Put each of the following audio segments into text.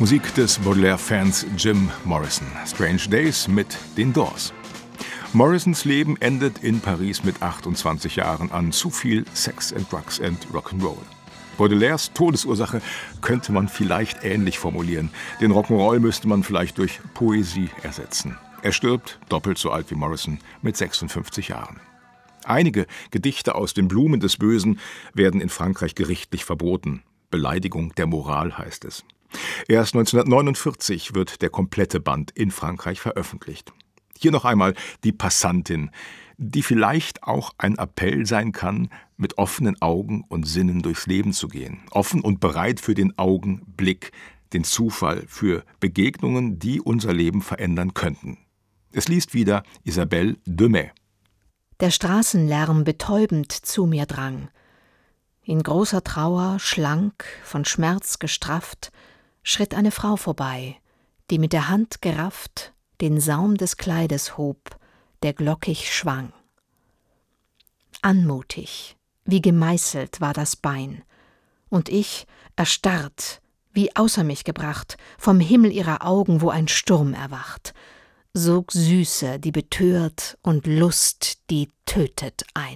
Musik des Baudelaire-Fans Jim Morrison. Strange Days mit den Doors. Morrisons Leben endet in Paris mit 28 Jahren an zu viel Sex and Drugs and Rock'n'Roll. Baudelaires Todesursache könnte man vielleicht ähnlich formulieren. Den Rock'n'Roll müsste man vielleicht durch Poesie ersetzen. Er stirbt, doppelt so alt wie Morrison, mit 56 Jahren. Einige Gedichte aus den Blumen des Bösen werden in Frankreich gerichtlich verboten. Beleidigung der Moral heißt es. Erst 1949 wird der komplette Band in Frankreich veröffentlicht. Hier noch einmal die Passantin, die vielleicht auch ein Appell sein kann, mit offenen Augen und Sinnen durchs Leben zu gehen. Offen und bereit für den Augenblick, den Zufall, für Begegnungen, die unser Leben verändern könnten. Es liest wieder Isabelle Demey. Der Straßenlärm betäubend zu mir drang. In großer Trauer, schlank, von Schmerz gestrafft, schritt eine Frau vorbei, die mit der Hand gerafft den Saum des Kleides hob, der glockig schwang. Anmutig, wie gemeißelt war das Bein, und ich, erstarrt, wie außer mich gebracht, vom Himmel ihrer Augen, wo ein Sturm erwacht, sog Süße, die betört, und Lust, die tötet ein.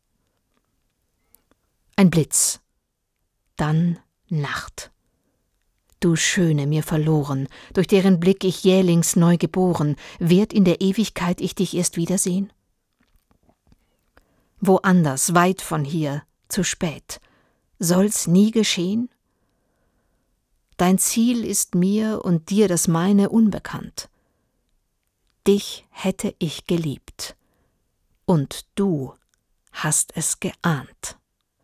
Ein Blitz, dann Nacht. Du Schöne, mir verloren, durch deren Blick ich jählings neu geboren, wird in der Ewigkeit ich dich erst wiedersehen? Woanders, weit von hier, zu spät, soll's nie geschehen? Dein Ziel ist mir und dir das meine unbekannt. Dich hätte ich geliebt, und du hast es geahnt.